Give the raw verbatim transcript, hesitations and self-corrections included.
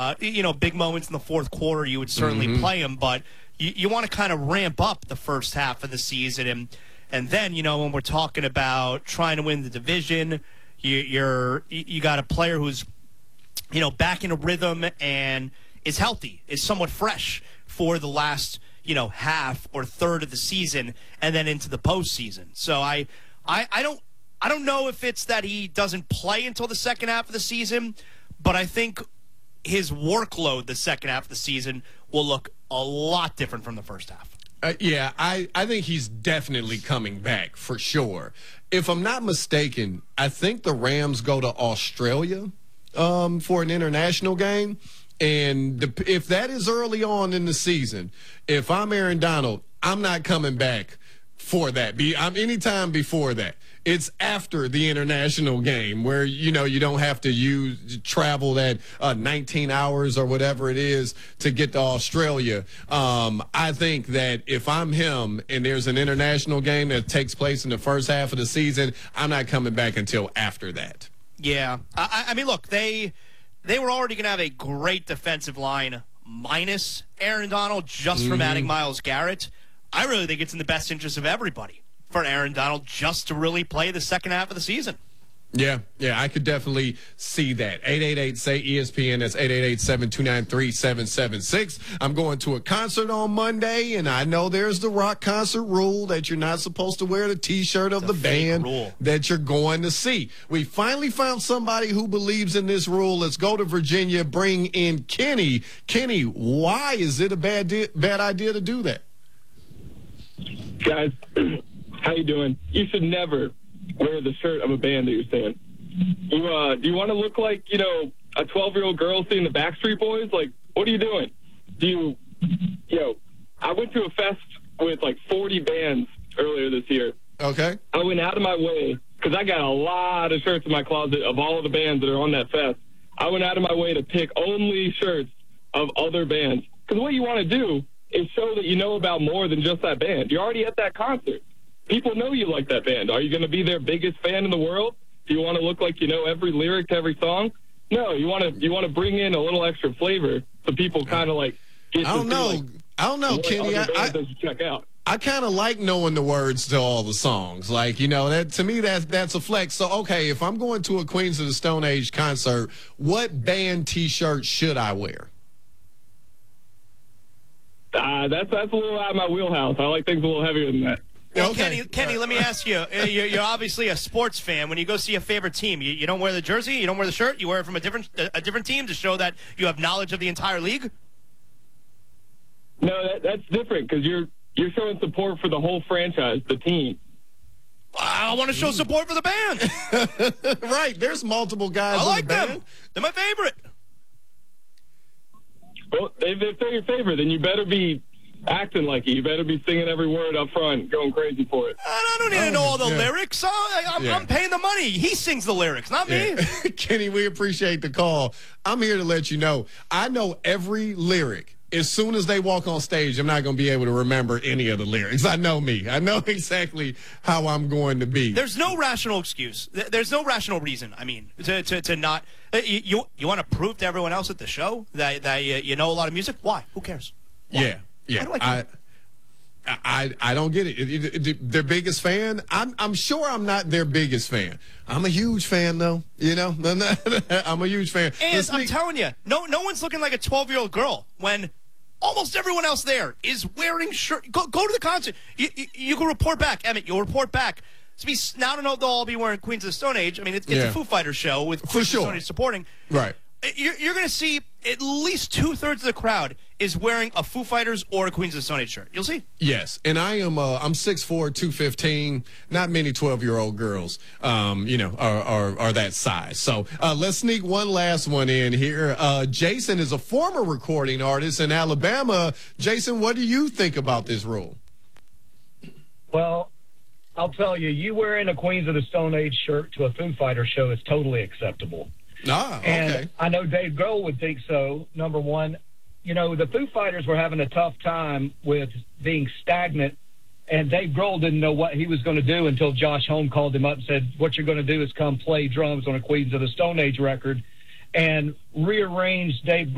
uh, you know, big moments in the fourth quarter, you would certainly mm-hmm. play him. But you, you want to kind of ramp up the first half of the season. And, and then, you know, when we're talking about trying to win the division, you, you're you got a player who's, you know, back in a rhythm and is healthy, is somewhat fresh for the last, you know, half or third of the season and then into the postseason. So I, I, I don't I don't know if it's that he doesn't play until the second half of the season, but I think his workload the second half of the season will look a lot different from the first half. Uh, yeah, I, I think he's definitely coming back for sure. If I'm not mistaken, I think the Rams go to Australia um, for an international game. And the, if that is early on in the season, if I'm Aaron Donald, I'm not coming back for that. Be I'm anytime before that. It's after the international game where, you know, you don't have to use travel that uh, nineteen hours or whatever it is to get to Australia. Um, I think that if I'm him and there's an international game that takes place in the first half of the season, I'm not coming back until after that. Yeah. I, I mean, look, they they were already going to have a great defensive line minus Aaron Donald just from mm-hmm. adding Myles Garrett. I really think it's in the best interest of everybody for Aaron Donald just to really play the second half of the season. Yeah, yeah, I could definitely see that. eight eight eight, S A Y, E S P N. That's eight eight eight, seven two nine, three seven seven six. I'm going to a concert on Monday, and I know there's the rock concert rule that you're not supposed to wear the T-shirt of it's the band rule. that you're going to see. We finally found somebody who believes in this rule. Let's go to Virginia, bring in Kenny. Kenny, why is it a bad, di- bad idea to do that? Guys, how you doing? You should never wear the shirt of a band that you're seeing. You, uh, do you want to look like, you know, a twelve-year-old girl seeing the Backstreet Boys? Like, what are you doing? Do you, you know, I went to a fest with like forty bands earlier this year. Okay. I went out of my way, because I got a lot of shirts in my closet of all of the bands that are on that fest. I went out of my way to pick only shirts of other bands. Because what you want to do is show that you know about more than just that band. You're already at that concert. People know you like that band. Are you going to be their biggest fan in the world? Do you want to look like you know every lyric to every song? No, you want to you want to bring in a little extra flavor so people kind of like get I don't to know. Like, I don't know, Kenny. I, I, that you check out. I kind of like knowing the words to all the songs. Like, you know, that to me, that, that's a flex. So, okay, if I'm going to a Queens of the Stone Age concert, what band T-shirt should I wear? Uh, that's, that's a little out of my wheelhouse. I like things a little heavier than that. Well, Okay. Kenny, Kenny, let me ask you. You're, you're obviously a sports fan. When you go see a favorite team, you, you don't wear the jersey, you don't wear the shirt, you wear it from a different a different team to show that you have knowledge of the entire league? No, that, that's different because you're you're showing support for the whole franchise, the team. I want to show support for the band. Right. There's multiple guys I in like the band. them. They're my favorite. Well, if, if they're your favorite, then you better be acting like it. You better be singing every word up front, going crazy for it. I don't need to know all the yeah. lyrics. I, I'm, Yeah. I'm paying the money. He sings the lyrics, not me. Yeah. Kenny, we appreciate the call. I'm here to let you know, I know every lyric. As soon as they walk on stage, I'm not going to be able to remember any of the lyrics. I know me. I know exactly how I'm going to be. There's no rational excuse. There's no rational reason, I mean, to, to, to not uh, – you, you, you want to prove to everyone else at the show that, that you, you know a lot of music? Why? Who cares? Why? Yeah, yeah. Why do I care? I, I, I don't get it. It, it, it. Their biggest fan? I'm, I'm sure I'm not their biggest fan. I'm a huge fan, though. You know, I'm a huge fan. And Let's I'm speak- telling you, no, no one's looking like a twelve-year-old girl when almost everyone else there is wearing shirt. Go, go to the concert. You, you, you can report back, Emmett. You'll report back. To be, now to know they'll all be wearing Queens of the Stone Age. I mean, it's, it's Yeah. a Foo Fighters show with For Queens sure. of the Stone Age supporting. Right. You're, you're going to see at least two-thirds of the crowd is wearing a Foo Fighters or a Queens of the Stone Age shirt. You'll see. Yes, and I am. Uh, I'm six four, two fifteen. Not many twelve-year-old girls, um, you know, are, are are that size. So uh, let's sneak one last one in here. Uh, Jason is a former recording artist in Alabama. Jason, what do you think about this rule? Well, I'll tell you, you wearing a Queens of the Stone Age shirt to a Foo Fighters show is totally acceptable. Ah, okay. And I know Dave Grohl would think so, number one. You know, the Foo Fighters were having a tough time with being stagnant, and Dave Grohl didn't know what he was going to do until Josh Homme called him up and said, what you're going to do is come play drums on a Queens of the Stone Age record, and rearranged Dave